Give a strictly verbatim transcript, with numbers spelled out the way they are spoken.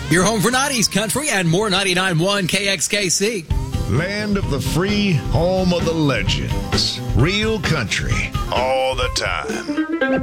Your home for nineties country and more. Ninety-nine point one K X K C. Land of the free, home of the legends. Real country all the time.